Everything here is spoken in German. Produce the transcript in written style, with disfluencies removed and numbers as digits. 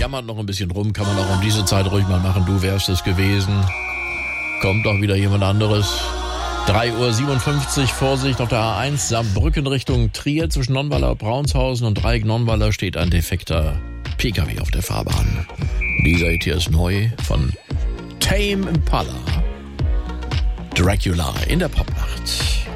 Jammert noch ein bisschen rum, kann man auch um diese Zeit ruhig mal machen. Du wärst es gewesen. Kommt doch wieder jemand anderes. 3:57 Uhr, Vorsicht auf der A1 Saarbrücken Richtung Trier zwischen Nonnweiler, Braunshausen und Dreieck-Nonnweiler steht ein defekter PKW auf der Fahrbahn. Dieser hier ist neu von Tame Impala. Dracula in der Popnacht.